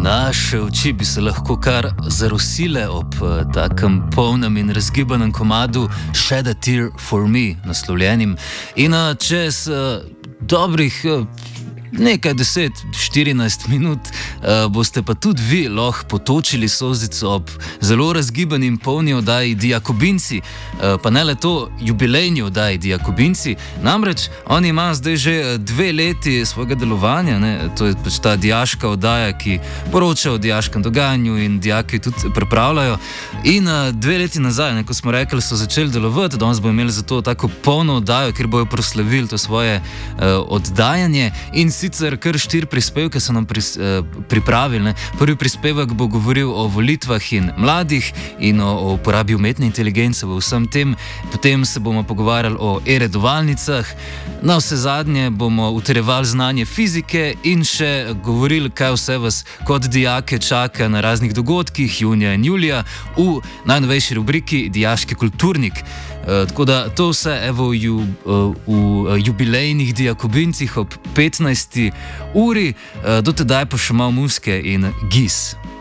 Naše oči bi se lahko kar zarosile ob takem polnem in razgibanem komadu Shed a Tear for Me, naslovljenim. In čez dobrih nekaj 10-14 minut boste pa tudi vi lahko potočili solzico ob zelo razgibani in polni oddaji Dijakobinci, pa ne le to, jubilejni oddaji Dijakobinci. Namreč oni imajo zdaj že 2 leti svojega delovanja, ne? To je pač ta dijaška oddaja, ki poroča o dijaškem dogajanju in dijaki tudi pripravljajo. In 2 leti nazaj, ne, ko smo rekli, so začeli delovati, danes bomo imeli za to tako polno oddajo, kjer bojo proslavili to svoje oddajanje. In sicer kar 4 prispevke so nam pripravili. Ne. Prvi prispevek bo govoril o volitvah in mladih in o uporabi umetne inteligence v vsem tem. Potem se bomo pogovarjali o e-redovalnicah. Na vse zadnje bomo utrjevali znanje fizike in še govorili, kaj vse vas kot dijake čaka na raznih dogodkih junija in julija v najnovejši rubriki Dijaški kulturnik. Tako da to vse evo v jubilejnih Dijakobincih ob 15. uri, do tedaj pa še malo muske in gis.